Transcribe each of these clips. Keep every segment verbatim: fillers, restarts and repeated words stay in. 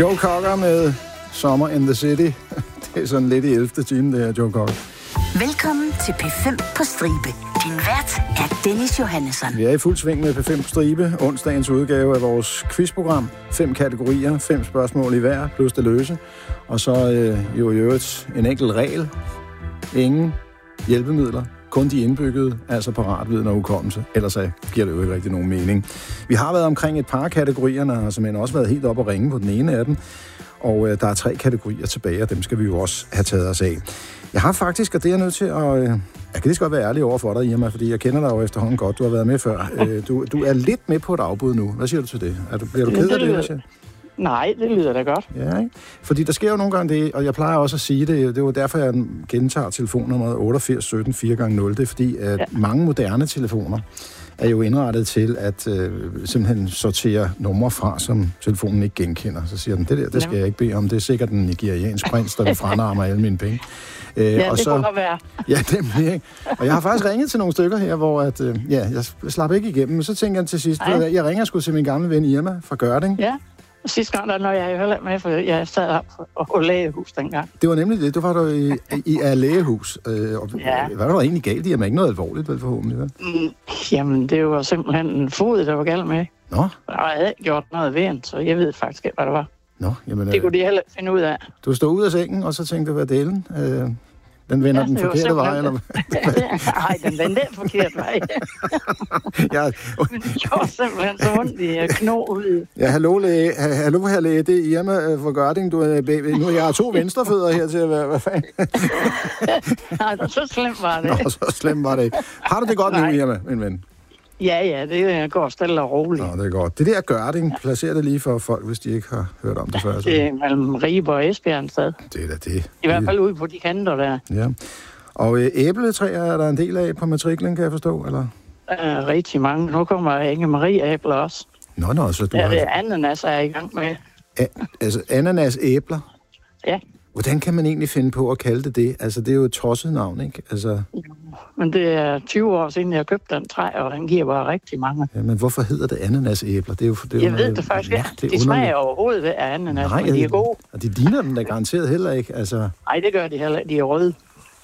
Joe Cocker med Summer in the City. Det er sådan lidt i ellevte time, det her, Joe Cocker. Velkommen til P fem på stribe. Din vært er Dennis Johannesson. Vi er i fuld sving med P fem på stribe. Onsdagens udgave af vores quizprogram. Fem kategorier, fem spørgsmål i hver, plus det løse. Og så øh, jo i øvrigt en enkelt regel. Ingen hjælpemidler. Kun de indbyggede, altså paratviden og hukommelse. Ellers giver det jo ikke rigtig nogen mening. Vi har været omkring et par kategorierne, og simpelthen også været helt op og ringe på den ene af dem. Og øh, der er tre kategorier tilbage, og dem skal vi jo også have taget os af. Jeg har faktisk, og det er jeg nødt til at... Øh, jeg kan lige så godt være ærlig over for dig, Irma, fordi jeg kender dig jo efterhånden godt. Du har været med før. Øh, du, du er lidt med på et afbud nu. Hvad siger du til det? Er du, bliver du ked af det, det, det Nej, det lyder da godt. Ja, ikke? Fordi der sker jo nogle gange det, og jeg plejer også at sige det, det er jo derfor, jeg gentager telefonnummeret otteogfirs sytten fire gange nul. Det er fordi, at ja. mange moderne telefoner er jo indrettet til at øh, simpelthen sortere numre fra, som telefonen ikke genkender. Så siger den, det der, det skal jeg ikke bede om. Det er sikkert den nigerianske prins, der vil franarme alle mine penge. Øh, ja, og det så, kunne godt være. Ja, det er ikke. Og jeg har faktisk ringet til nogle stykker her, hvor at, øh, ja, jeg slapper ikke igennem, men så tænker jeg til sidst, jeg, jeg ringer sgu til min gamle ven Irma fra Gørding. Ja. Sidste gang, der når jeg jo heller med, for jeg sad op og lægehus dengang. Det var nemlig det. Du var der i, i er lægehus. Øh, og, ja. Hvad var der egentlig galt i? Jamen ikke noget alvorligt, vel forhåbentlig, vel? Mm, jamen, det var simpelthen en fod, der var galt med. Nå? Jeg havde ikke gjort noget ved den, så jeg ved faktisk ikke, hvad det var. Nå, jamen... Det kunne de heller ikke finde ud af. Du stod ud af sengen, og så tænkte, hvad delen? Øh, den vender ja, den forkerte vej, eller nej, den vender den forkerte vej. ja. Men det gjorde simpelthen så ondt i knå ud. Ja, hallo, læge. Hallo, her læge. Det er Irma fra Gørding. Du er baby. Nu jeg har to venstrefødder her til at være... Hvad fanden? Nej, så slemt var det. Nå, så slemt var det ikke. Har du det godt nu, Irma, min ven? Ja, ja, det går stille og roligt. Nå, det er godt. Det der Gørding, ja. Placerer det lige for folk, hvis de ikke har hørt om det før. Så. Det er mellem Ribe og Esbjerg sted. Det er da det. I hvert fald ude på de kanter der. Ja. Og øh, æbletræer er der en del af på matriklen, kan jeg forstå, eller? Der er rigtig mange. Nu kommer Inge Marie æbler også. Nå, nå, så du ja, har... det er ananas, er i gang med. A- altså, ananas æbler? Ja. Hvordan kan man egentlig finde på at kalde det det? Altså, det er jo et tosset navn, ikke? Altså... Men det er tyve år siden, jeg købte den træ, og den giver bare rigtig mange. Ja, men hvorfor hedder det ananasæbler? Det er jo, det er jeg jo ved noget... det faktisk ikke. Ja, de smager overhovedet ved ananas, nej, men de er gode. Og de ligner den da garanteret heller ikke, altså... Nej, det gør de heller ikke. De er røde.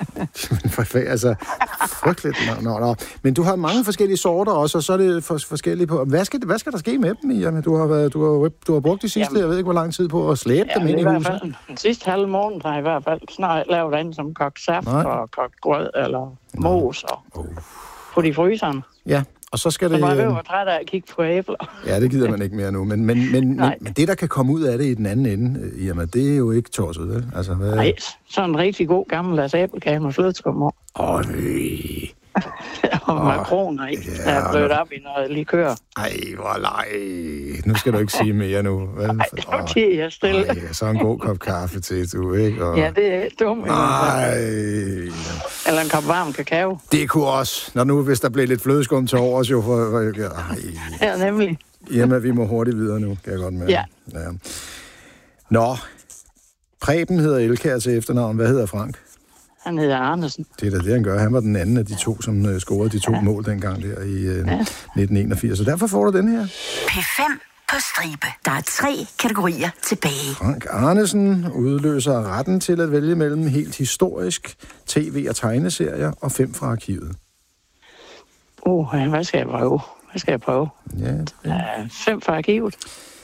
altså, frygteligt. Nå, nå, nå. Men du har mange forskellige sorter også, og så er det for, forskellige på... Hvad skal, hvad skal der ske med dem? Jamen, du har, været, du har, du har brugt de sidste, Jamen, jeg ved ikke, hvor lang tid på at slæbe dem ind i huset. Fald, den sidste halve måned har jeg i hvert fald snart lavet andet som kogt saft nej. og kogt grød eller mos og oh. på de fryseren. Ja. Og så skal så det... Så var jeg træt af at kigge på æbler. Ja, det gider man ikke mere nu. Men, men, men, men, men det, der kan komme ud af det i den anden ende, jamen, det er jo ikke tosset, vel? Altså, hvad... Nej, sådan en rigtig god gammeldags æblekage med flødeskummer. Åh, oh, nej. og makroner, ikke? Ja, der er blødt op i noget likør. Ej, hvor lej. Nu skal du ikke sige mere nu. Vel? Ej, okay, jeg stille. Ej, så en god kop kaffe til, du, ikke? Og... Ja, det er dumt. Ej. Eller en kop varm kakao. Det kunne også, når nu, hvis der blev lidt flødeskum til overs, jo for... for ej. Ja, nemlig. Jamen, vi må hurtigt videre nu, kan jeg godt mærke. Ja. ja. Nå, Preben hedder Elkjær til efternavn. Hvad hedder Frank? Han hedder Arnesen. Det er da det, han gør. Han var den anden af de to, som uh, scorede de to ja. mål dengang der i uh, ja. nitten enogfirs. Så derfor får du den her. P fem på stribe. Der er tre kategorier tilbage. Frank Arnesen udløser retten til at vælge mellem helt historisk, tv- og tegneserier og fem fra arkivet. Åh, oh, hvad skal jeg prøve? Hvad skal jeg prøve? Ja, det... uh, fem fra arkivet.